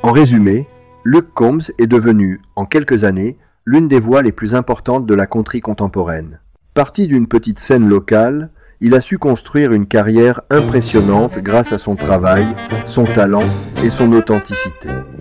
En résumé, Luke Combs est devenu, en quelques années, l'une des voix les plus importantes de la country contemporaine. Parti d'une petite scène locale, il a su construire une carrière impressionnante grâce à son travail, son talent et son authenticité.